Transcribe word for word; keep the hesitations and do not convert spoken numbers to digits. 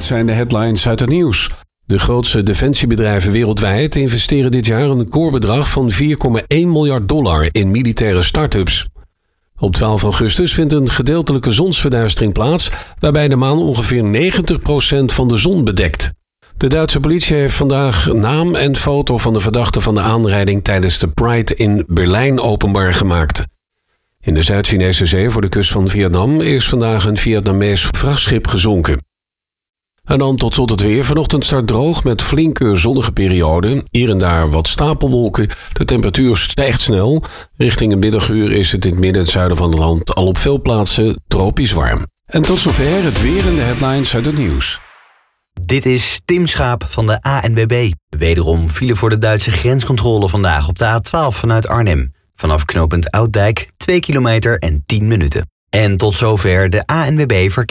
dit zijn de headlines uit het nieuws. De grootste defensiebedrijven wereldwijd investeren dit jaar een recordbedrag van vier komma één miljard dollar in militaire start-ups. Op twaalf augustus vindt een gedeeltelijke zonsverduistering plaats, waarbij de maan ongeveer negentig procent van de zon bedekt. De Duitse politie heeft vandaag naam en foto van de verdachte van de aanrijding tijdens de Pride in Berlijn openbaar gemaakt. In de Zuid-Chinese zee voor de kust van Vietnam is vandaag een Vietnamees vrachtschip gezonken. En dan tot slot het weer. Vanochtend start droog met flinke zonnige perioden. Hier en daar wat stapelwolken. De temperatuur stijgt snel. Richting een middaguur is het in het midden en het zuiden van het land al op veel plaatsen tropisch warm. En tot zover het weer en de headlines uit het nieuws. Dit is Tim Schaap van de A N W B. Wederom file voor de Duitse grenscontrole vandaag op de A twaalf vanuit Arnhem. Vanaf knooppunt Ouddijk twee kilometer en tien minuten. En tot zover de A N W B verkeer.